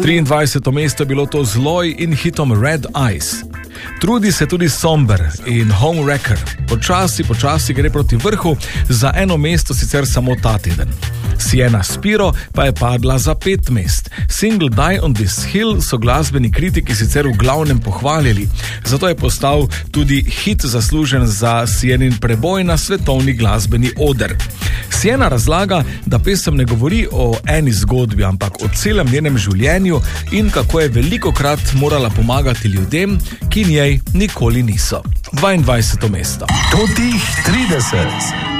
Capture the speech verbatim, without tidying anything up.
triindvajseto mesto je bilo to z Loi in hitom Red Eyes. Trudi se tudi Somber in Homewrecker. Počasi, počasi gre proti vrhu, za eno mesto sicer samo ta teden. Sienna Spiro pa je padla za pet mest. Single Die on This Hill so glasbeni kritiki sicer v glavnem pohvalili, zato je postal tudi hit zaslužen za Sienin preboj na svetovni glasbeni oder. Sienna razlaga, da pesem ne govori o eni zgodbi, ampak o celem njenem življenju in kako je velikokrat morala pomagati ljudem, ki njej nikoli niso. dvaindvajseto mesto. Totih trideset.